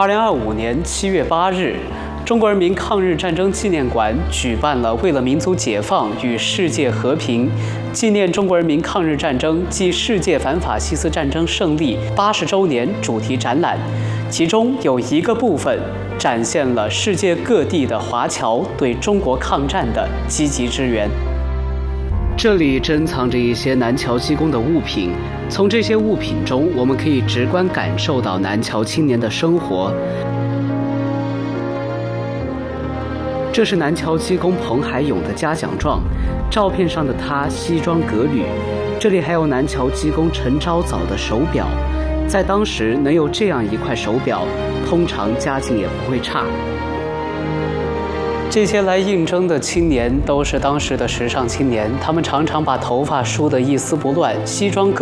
2025年7月8日，中国人民抗日战争纪念馆举办了为了民族解放与世界和平，纪念中国人民抗日战争暨世界反法西斯战争胜利80周年主题展览，其中有一个部分展现了世界各地的华侨对中国抗战的积极支援。这里珍藏着一些南侨机工的物品，从这些物品中，我们可以直观感受到南侨青年的生活。这是南侨机工彭海勇的嘉奖状，照片上的他西装革履。这里还有南侨机工陈昭藻的手表，在当时能有这样一块手表，通常家境也不会差。这些来应征的青年都是当时的时尚青年，他们常常把头发梳得一丝不乱，西装革